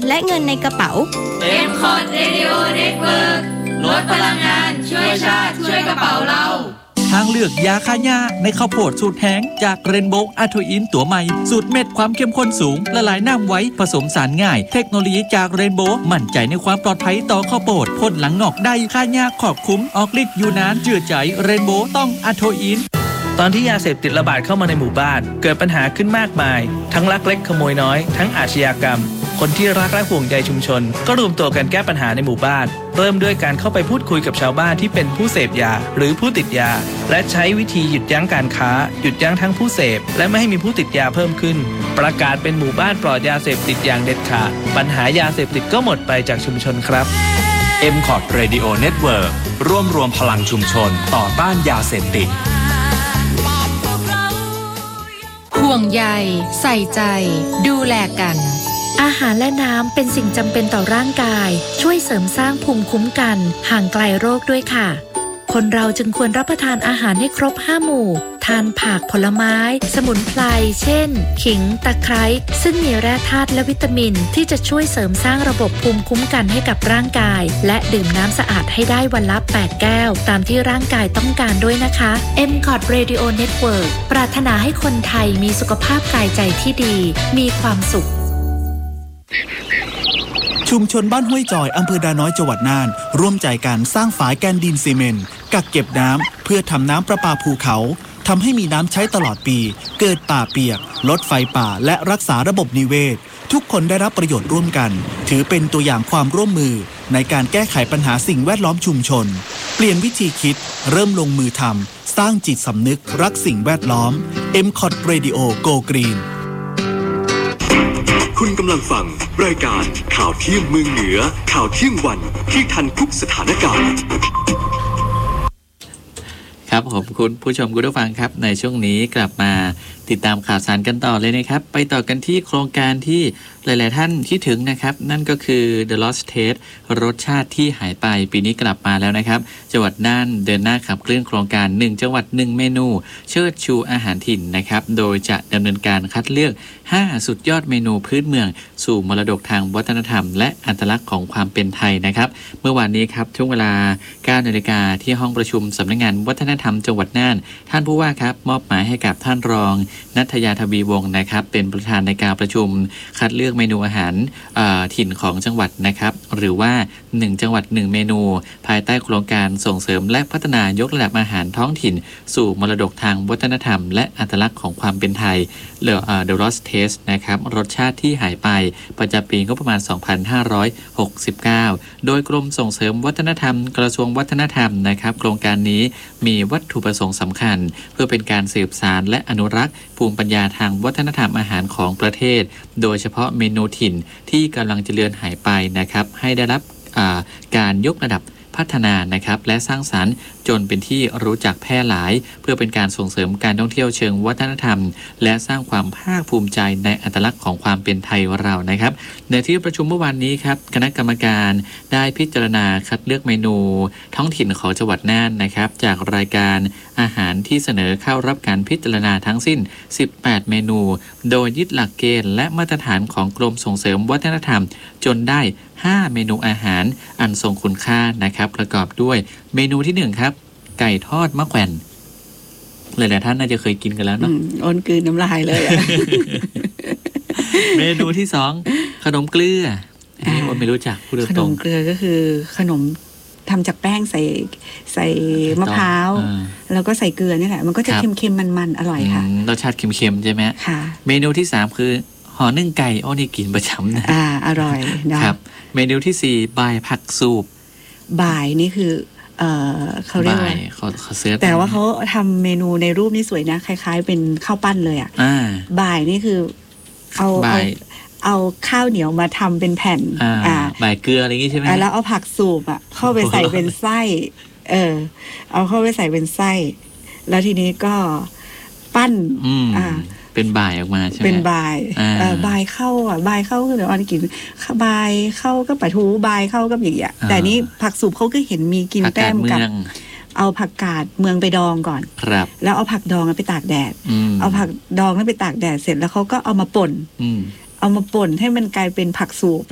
และเงินในกระเป๋า M-Cot Radio Network ลดพลังงานช่วยชาติช่วยกระเป๋าเราทางเลือกยาฆ่าหญ้าในข้าวโพดสูตรแห้งจากเรนโบว์อะโทอินตัวใหม่สูตรเม็ดความเข้มข้นสูงละลายน้ำไว้ผสมสารง่ายเทคโนโลยีจากเรนโบว์มั่นใจในความปลอดภัยต่อข้าวโพดพ่นหลังนอกได้ฆ่าหญ้าขอบคุ้มออกฤทธิ์อยู่นานเชื่อใจเรนโบว์ต้องอะโทอินตอนที่ยาเสพติดระบาดเข้ามาในหมู่บ้านเกิดปัญหาขึ้นมากมายทั้งลักเล็กขโมยน้อยทั้งอาชญากรรมคนที่รักและห่วงใยชุมชนก็รวมตัวกันแก้ปัญหาในหมู่บ้านเริ่มด้วยการเข้าไปพูดคุยกับชาวบ้านที่เป็นผู้เสพยาหรือผู้ติดยาและใช้วิธีหยุดยั้งการค้าหยุดยั้งทั้งผู้เสพและไม่ให้มีผู้ติดยาเพิ่มขึ้นประกาศเป็นหมู่บ้านปลอดยาเสพติดอย่างเด็ดขาดปัญหายาเสพติดก็หมดไปจากชุมชนครับ M-Cot Radio Network ร่วมรวมพลังชุมชนต่อต้านยาเสพติดห่วงใยใส่ใจดูแลกันอาหารและน้ำเป็นสิ่งจำเป็นต่อร่างกายช่วยเสริมสร้างภูมิคุ้มกันห่างไกลโรคด้วยค่ะคนเราจึงควรรับประทานอาหารให้ครบ5หมู่ทานผักผลไม้สมุนไพรเช่นขิงตะไคร้ซึ่งมีแร่ธาตุและวิตามินที่จะช่วยเสริมสร้างระบบภูมิคุ้มกันให้กับร่างกายและดื่มน้ำสะอาดให้ได้วันละ8แก้วตามที่ร่างกายต้องการด้วยนะคะ M-Cot Radio Network ปรารถนาให้คนไทยมีสุขภาพกายใจที่ดีมีความสุขชุมชนบ้านห้วยจอยอำเภอดาน้อยจังหวัดน่านร่วมใจกันสร้างฝายแกนดินซีเมนต์กักเก็บน้ำเพื่อทำน้ำประปาภูเขาทำให้มีน้ำใช้ตลอดปีเกิดป่าเปียกลดไฟป่าและรักษาระบบนิเวศทุกคนได้รับประโยชน์ร่วมกันถือเป็นตัวอย่างความร่วมมือในการแก้ไขปัญหาสิ่งแวดล้อมชุมชนเปลี่ยนวิธีคิดเริ่มลงมือทำสร้างจิตสำนึกรักสิ่งแวดล้อม M-Cot Radio Go Green คุณกำลังฟังรายการข่าวเที่ยงเมืองเหนือข่าวเที่ยงวันที่ทันทุกสถานการณ์ครับผมคุณผู้ชมคุณผู้ฟังครับในช่วงนี้กลับมาติดตามข่าวสารกันต่อเลยนะครับไปต่อกันที่โครงการที่หลายๆท่านคิดถึงนะครับนั่นก็คือ The Lost Taste รสชาติที่หายไปปีนี้กลับมาแล้วนะครับจังหวัดน่านเดินหน้าขับเคลื่อนโครงการ1จังหวัด1เมนูเชิดชูอาหารถิ่นนะครับโดยจะดำเนินการคัดเลือก5สุดยอดเมนูพื้นเมืองสู่มรดกทางวัฒนธรรมและอัตลักษณ์ของความเป็นไทยนะครับเมื่อวานนี้ครับช่วงเวลา 9 นาฬิกาที่ห้องประชุมสำนักงานวัฒนธรรมจังหวัดน่านท่านผู้ว่าครับมอบหมายให้กับท่านรองณัฐยาทวีวงศ์นะครับเป็นประธานในการประชุมคัดเลือกเมนูอาหารถิ่นของจังหวัดนะครับหรือว่า1จังหวัด1เมนูภายใต้โครงการส่งเสริมและพัฒนายกระดับอาหารท้องถิ่นสู่มรดกทางวัฒนธรรมและอัตลักษณ์ของความเป็นไทยThe Lost Taste นะครับรสชาติที่หายไปประจำปีงบประมาณ 2569 โดยกรมส่งเสริมวัฒนธรรมกระทรวงวัฒนธรรมนะครับโครงการนี้มีวัตถุประสงค์สำคัญเพื่อเป็นการสืบสานและอนุรักษ์ภูมิปัญญาทางวัฒนธรรมอาหารของประเทศโดยเฉพาะเมนูถิ่นที่กำลังจะเลือนหายไปนะครับให้ได้รับการยกระดับพัฒนานะครับและสร้างสรรค์จนเป็นที่รู้จักแพร่หลายเพื่อเป็นการส่งเสริมการท่องเที่ยวเชิงวัฒนธรรมและสร้างความภาคภูมิใจในอัตลักษณ์ของความเป็นไทยเรานะครับในที่ประชุมเมื่อวานนี้ครับคณะกรรมการได้พิจารณาคัดเลือกเมนูท้องถิ่นของจังหวัดน่านนะครับจากรายการอาหารที่เสนอเข้ารับการพิจารณาทั้งสิ้น18เมนูโดยยึดหลักเกณฑ์และมาตรฐานของกรมส่งเสริมวัฒนธรรมจนได้5เมนูอาหารอันทรงคุณค่านะครับประกอบด้วยเมนูที่1ครับไก่ทอดมะแขวนหลายๆท่านน่าจะเคยกินกันแล้วเนาะอ้นกลืนน้ำลายเลยเมนูที่2ขนมเกลืออันนี้อ้นไม่รู้จักพูดตรงขนมเกลือก็คือขนมทำจากแป้งใส่มะพร้าวแล้วก็ใส่เกลือนี่แหละมันก็จะเค็มๆมันๆอร่อยค่ะรสชาติเค็มๆใช่ไหมค่ะเมนูที่3คือห่อนึ่งไก่อ้นนี่กินประจำนะอร่อยนะครับเมนูที่4บายผักสูบบ่ายนี่คือเขาเรียกว่าแต่ว่าเขาทำเมนูในรูปนี้สวยนะคล้ายๆเป็นข้าวปั้นเลยบ่ายนี่คือเอาข้าวเหนียวมาทำเป็นแผ่นบ่ายเกลืออะไรอย่างงี้ใช่ไหมแล้วเอาผักสูบเข้าไปใส่เป็นไส้เอาเข้าไปใส่เป็นไส้แล้วทีนี้ก็ปั้นเป็นบ่ายออกมาใช่ไหมเป็นบ่ายบ่ายเข้าบ่ายเข้าก็เดี๋ยวอันกินบ่ายเข้าก็ปลาทูบ่ายเข้าก็อย่างเงี้ยแต่นี้ผักสูบเขาก็เห็นมีกินแต้มกับเอาผักกาดเมืองไปดองก่อนแล้วเอาผักดองไปตากแดดเอาผักดองนั้นไปตากแดดเสร็จแล้วเขาก็เอามาป่นให้มันกลายเป็นผักสูบ